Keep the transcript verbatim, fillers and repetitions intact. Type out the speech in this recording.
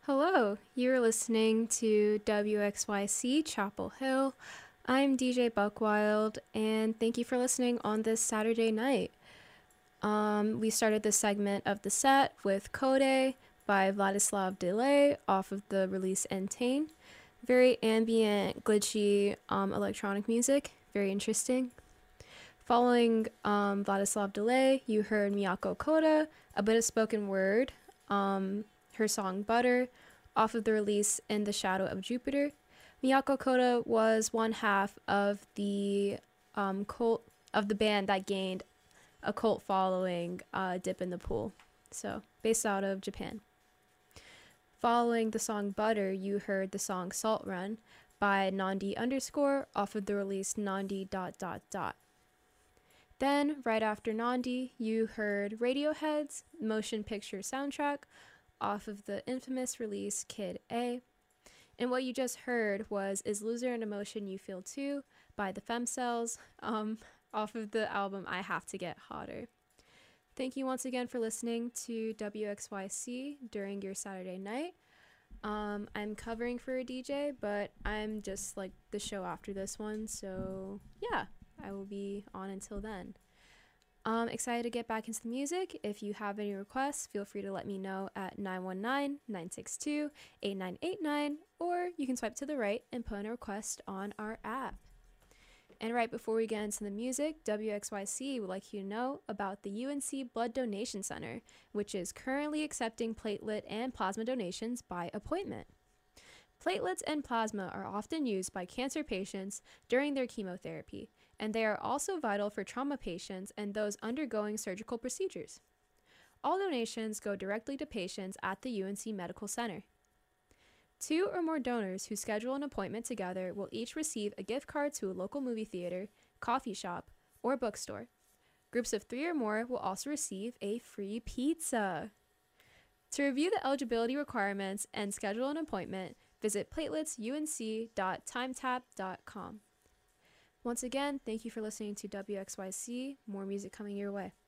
Hello, you're listening to W X Y C Chapel Hill. I'm D J Buckwild, and thank you for listening on this Saturday night. Um, we started this segment of the set with Code by Vladislav Delay off of the release Entane. Very ambient, glitchy um, electronic music, very interesting. Following um, Vladislav Delay, you heard Miyako Koda, a bit of spoken word, um, her song Butter, off of the release In the Shadow of Jupiter. Miyako Koda was one half of the um, cult of the band that gained a cult following, uh, Dip in the Pool, so based out of Japan. Following the song Butter, you heard the song Salt Run by Nandi underscore off of the release Nandi dot dot dot. Then, right after Nandi, you heard Radiohead's motion picture soundtrack off of the infamous release Kid A. And what you just heard was Is Loser an Emotion You Feel Too by the Femcells, um, off of the album I Have to Get Hotter. Thank you once again for listening to W X Y C during your Saturday night. Um, I'm covering for a D J, but I'm just like the show after this one, so yeah, I will be on until then. I'm excited to get back into the music. If you have any requests, feel free to let me know at nine one nine, nine six two, eight nine eight nine, or you can swipe to the right and put in a request on our app. And right before we get into the music, W X Y C would like you to know about the U N C Blood Donation Center, which is currently accepting platelet and plasma donations by appointment. Platelets and plasma are often used by cancer patients during their chemotherapy, and they are also vital for trauma patients and those undergoing surgical procedures. All donations go directly to patients at the U N C Medical Center. Two or more donors who schedule an appointment together will each receive a gift card to a local movie theater, coffee shop, or bookstore. Groups of three or more will also receive a free pizza. To review the eligibility requirements and schedule an appointment, visit platelets u n c dot timetap dot com. Once again, thank you for listening to W X Y C. More music coming your way.